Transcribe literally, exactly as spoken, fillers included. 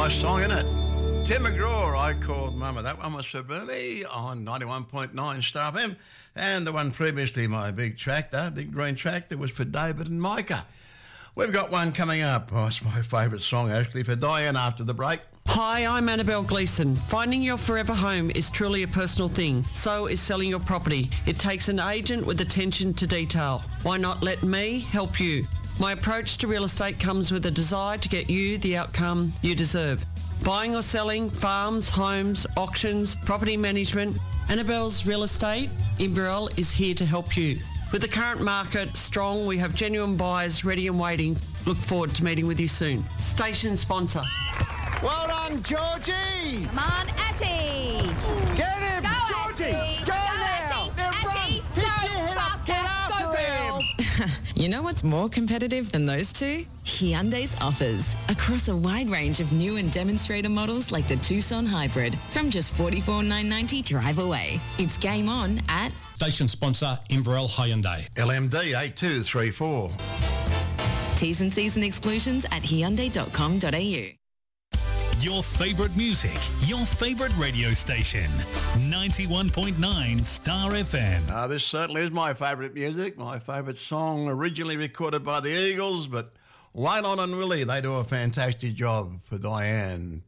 Nice song, isn't it? Tim McGraw, I Called Mama. That one was for me on ninety-one point nine Star F M. And the one previously, my big tractor, big green tractor, was for David and Micah. We've got one coming up. Oh, it's my favourite song, actually, for Diane after the break. Hi, I'm Annabelle Gleeson. Finding your forever home is truly a personal thing. So is selling your property. It takes an agent with attention to detail. Why not let me help you? My approach to real estate comes with a desire to get you the outcome you deserve. Buying or selling, farms, homes, auctions, property management. Annabelle's Real Estate, Inverell, is here to help you. With the current market strong, we have genuine buyers ready and waiting. Look forward to meeting with you soon. Station sponsor. Well done, Georgie! Come on, Ashy! Get him! Go, Georgie! Ashy! Go, Go, now! Ashy! Now Ashy! run! Go, Pick your head up! faster! Get after Go, girl! him! You know what's more competitive than those two? Hyundai's offers. Across a wide range of new and demonstrator models like the Tucson Hybrid. From just forty-four thousand nine hundred ninety dollars drive away. It's game on at... Station sponsor, Inverell Hyundai. L M D eight two three four. T's and C's and exclusions at hyundai dot com dot a u. Your favourite music, your favourite radio station. ninety-one point nine Star F M. Uh, this certainly is my favourite music, my favourite song, originally recorded by the Eagles, but Waylon and Willie, they do a fantastic job for Diane.